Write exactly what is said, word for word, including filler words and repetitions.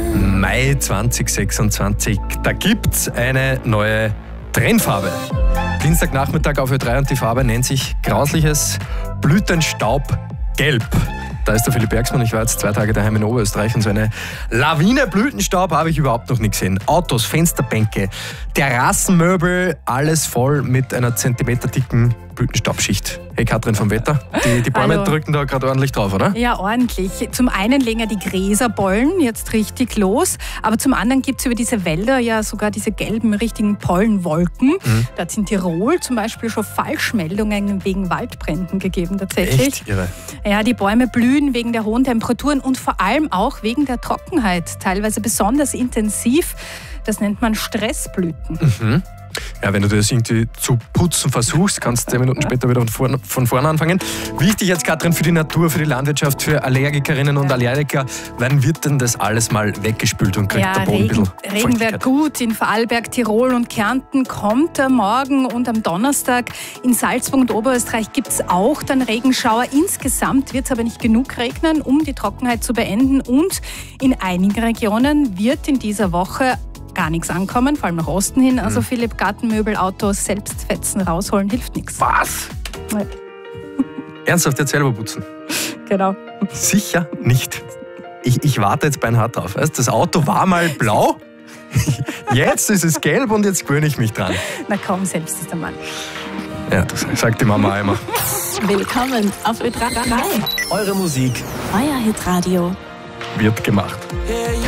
Mai zwanzig sechsundzwanzig, da gibt's eine neue Trendfarbe. Dienstagnachmittag auf Ö drei und die Farbe nennt sich grausliches Blütenstaubgelb. Da ist der Philipp Bergsmann, ich war jetzt zwei Tage daheim in Oberösterreich und so eine Lawine Blütenstaub habe ich überhaupt noch nicht gesehen. Autos, Fensterbänke, Terrassenmöbel, alles voll mit einer zentimeterdicken Blütenstaubschicht. Hey Katrin vom Wetter, die, die Bäume Hallo. drücken da gerade ordentlich drauf, oder? Ja, ordentlich. Zum einen legen ja die Gräserpollen jetzt richtig los, aber zum anderen gibt es über diese Wälder ja sogar diese gelben, richtigen Pollenwolken. Mhm. Da hat es in Tirol zum Beispiel schon Falschmeldungen wegen Waldbränden gegeben tatsächlich. Echt irre. Ja, die Bäume blühen wegen der hohen Temperaturen und vor allem auch wegen der Trockenheit, teilweise besonders intensiv. Das nennt man Stressblüten. Mhm. Ja, wenn du das irgendwie zu putzen versuchst, kannst du zehn Minuten später wieder von, von vorne anfangen. Wichtig jetzt, Katrin, für die Natur, für die Landwirtschaft, für Allergikerinnen und Allergiker, wann wird denn das alles mal weggespült und kriegt Ja, der Boden Regen, ein bisschen Regen wäre Feuchtigkeit? gut. In Vorarlberg, Tirol und Kärnten kommt er morgen und am Donnerstag. In Salzburg und Oberösterreich gibt es auch dann Regenschauer. Insgesamt wird es aber nicht genug regnen, um die Trockenheit zu beenden. Und in einigen Regionen wird in dieser Woche gar nichts ankommen, vor allem nach Osten hin. Also Philipp, Gartenmöbel, Autos, selbst Fetzen rausholen, hilft nichts. Was? Ja, Ernsthaft jetzt selber putzen? genau. Sicher nicht. Ich, ich warte jetzt beinhart drauf. Weißt, das Auto war mal blau, jetzt ist es gelb und jetzt gewöhne ich mich dran. Na komm, selbst ist der Mann. Ja, das sagt die Mama immer. Willkommen auf Ö drei. Eure Musik Euer Hitradio. wird gemacht. Yeah,